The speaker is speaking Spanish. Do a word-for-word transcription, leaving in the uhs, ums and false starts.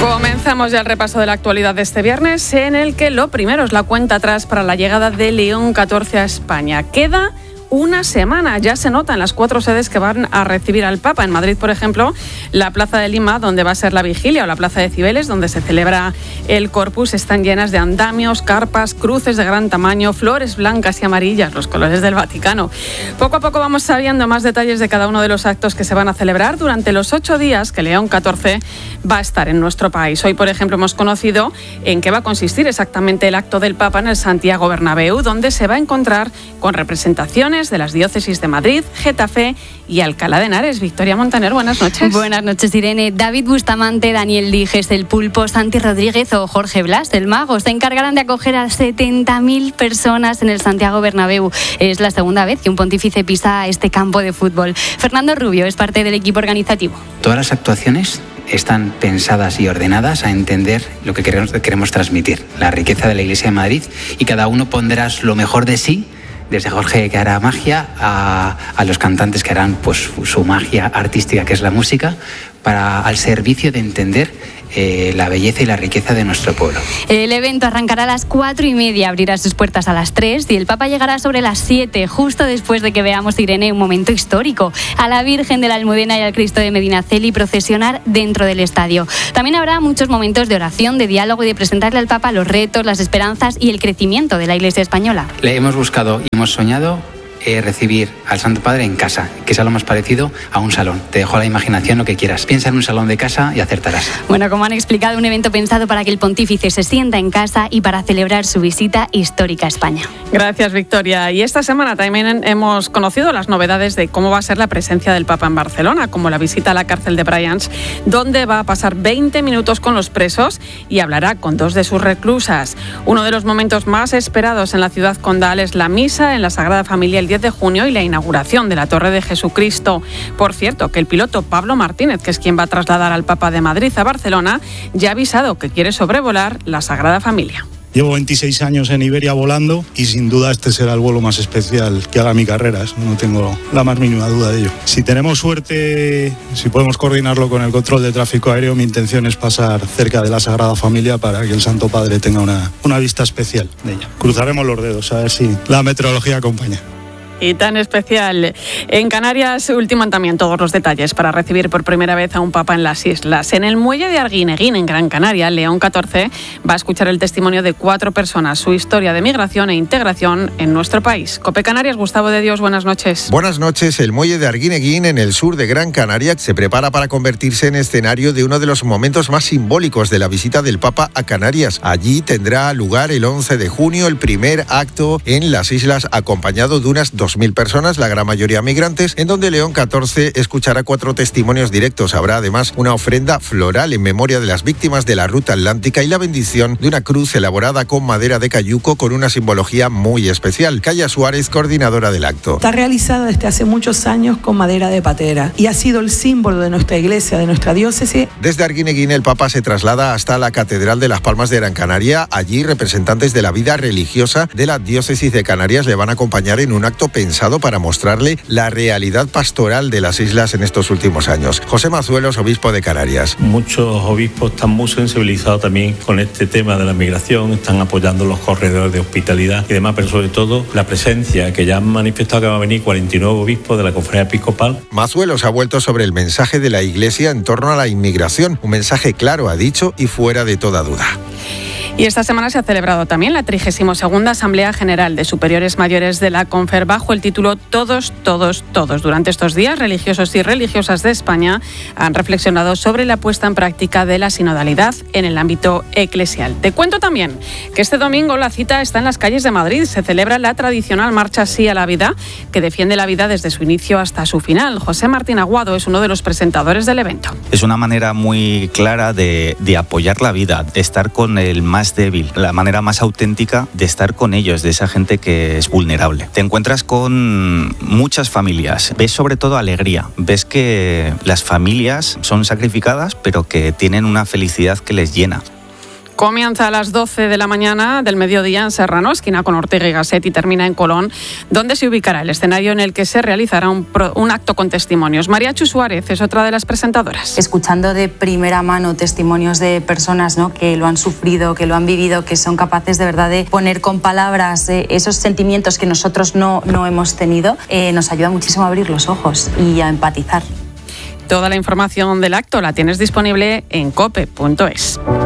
Comenzamos ya el repaso de la actualidad de este viernes, en el que lo primero es la cuenta atrás para la llegada de León catorce a España. Queda una semana, ya se nota en las cuatro sedes que van a recibir al Papa. En Madrid, por ejemplo, la Plaza de Lima, donde va a ser la vigilia, o la Plaza de Cibeles, donde se celebra el Corpus, están llenas de andamios, carpas, cruces de gran tamaño, flores blancas y amarillas, los colores del Vaticano. Poco a poco vamos sabiendo más detalles de cada uno de los actos que se van a celebrar durante los ocho días que León catorce va a estar en nuestro país. Hoy, por ejemplo, hemos conocido en qué va a consistir exactamente el acto del Papa en el Santiago Bernabéu, donde se va a encontrar con representaciones de las diócesis de Madrid, Getafe y Alcalá de Henares. Victoria Montaner, buenas noches. Buenas noches, Irene. David Bustamante, Daniel Dijes, el Pulpo, Santi Rodríguez o Jorge Blas, el Mago, se encargarán de acoger a setenta mil personas en el Santiago Bernabéu. Es la segunda vez que un pontífice pisa este campo de fútbol. Fernando Rubio es parte del equipo organizativo. Todas las actuaciones están pensadas y ordenadas a entender lo que queremos, queremos transmitir, la riqueza de la Iglesia de Madrid, y cada uno pondrá lo mejor de sí, desde Jorge, que hará magia, a, a los cantantes que harán pues su magia artística, que es la música, para al servicio de entender eh, la belleza y la riqueza de nuestro pueblo. El evento arrancará a las cuatro y media, abrirá sus puertas a las tres y el Papa llegará sobre las siete, justo después de que veamos, Irene, un momento histórico: a la Virgen de la Almudena y al Cristo de Medinaceli procesionar dentro del estadio. También habrá muchos momentos de oración, de diálogo y de presentarle al Papa los retos, las esperanzas y el crecimiento de la Iglesia española. Le hemos buscado y hemos soñado Eh, recibir al Santo Padre en casa, que sea lo más parecido a un salón. Te dejo a la imaginación lo que quieras. Piensa en un salón de casa y acertarás. Bueno, como han explicado, un evento pensado para que el pontífice se sienta en casa y para celebrar su visita histórica a España. Gracias, Victoria. Y esta semana también hemos conocido las novedades de cómo va a ser la presencia del Papa en Barcelona, como la visita a la cárcel de Brians, donde va a pasar veinte minutos con los presos y hablará con dos de sus reclusas. Uno de los momentos más esperados en la ciudad condal es la misa en la Sagrada Familia el diez de junio y la inauguración de la Torre de Jesucristo. Por cierto, que el piloto Pablo Martínez, que es quien va a trasladar al Papa de Madrid a Barcelona, ya ha avisado que quiere sobrevolar la Sagrada Familia. Llevo veintiséis años en Iberia volando y sin duda este será el vuelo más especial que haga mi carrera, eso no tengo la más mínima duda de ello. Si tenemos suerte, si podemos coordinarlo con el control de tráfico aéreo, mi intención es pasar cerca de la Sagrada Familia para que el Santo Padre tenga una, una vista especial de ella. Cruzaremos los dedos a ver si la meteorología acompaña. Y tan especial. En Canarias ultiman también todos los detalles para recibir por primera vez a un papa en las islas. En el muelle de Arguineguín, en Gran Canaria, León catorce va a escuchar el testimonio de cuatro personas, su historia de migración e integración en nuestro país. Cope Canarias, Gustavo de Dios, buenas noches. Buenas noches. El muelle de Arguineguín, en el sur de Gran Canaria, se prepara para convertirse en escenario de uno de los momentos más simbólicos de la visita del Papa a Canarias. Allí tendrá lugar el once de junio el primer acto en las islas, acompañado de unas dos mil personas, la gran mayoría migrantes, en donde León catorce escuchará cuatro testimonios directos. Habrá además una ofrenda floral en memoria de las víctimas de la ruta atlántica y la bendición de una cruz elaborada con madera de cayuco con una simbología muy especial. Calla Suárez, coordinadora del acto. Está realizada desde hace muchos años con madera de patera y ha sido el símbolo de nuestra iglesia, de nuestra diócesis. Desde Arguineguín el Papa se traslada hasta la Catedral de las Palmas de Gran Canaria. Allí representantes de la vida religiosa de la diócesis de Canarias le van a acompañar en un acto pensado para mostrarle la realidad pastoral de las islas en estos últimos años. José Mazuelos, obispo de Canarias. Muchos obispos están muy sensibilizados también con este tema de la migración, están apoyando los corredores de hospitalidad y demás, pero sobre todo la presencia que ya han manifestado que va a venir cuarenta y nueve obispos de la Conferencia Episcopal. Mazuelos ha vuelto sobre el mensaje de la Iglesia en torno a la inmigración, un mensaje claro, ha dicho, y fuera de toda duda. Y esta semana se ha celebrado también la trigésima segunda Asamblea General de Superiores Mayores de la Confer bajo el título Todos, Todos, Todos. Durante estos días, religiosos y religiosas de España han reflexionado sobre la puesta en práctica de la sinodalidad en el ámbito eclesial. Te cuento también que este domingo la cita está en las calles de Madrid. Se celebra la tradicional Marcha Sí a la Vida, que defiende la vida desde su inicio hasta su final. José Martín Aguado es uno de los presentadores del evento. Es una manera muy clara de, de apoyar la vida, de estar con el más débil, la manera más auténtica de estar con ellos, de esa gente que es vulnerable. Te encuentras con muchas familias, ves sobre todo alegría, ves que las familias son sacrificadas pero que tienen una felicidad que les llena. Comienza a las doce de la mañana del mediodía en Serrano, esquina con Ortega y Gasset, y termina en Colón, donde se ubicará el escenario en el que se realizará un, pro, un acto con testimonios. Mariachu Suárez es otra de las presentadoras. Escuchando de primera mano testimonios de personas, ¿no?, que lo han sufrido, que lo han vivido, que son capaces de verdad de poner con palabras eh, esos sentimientos que nosotros no, no hemos tenido, eh, nos ayuda muchísimo a abrir los ojos y a empatizar. Toda la información del acto la tienes disponible en cope punto es.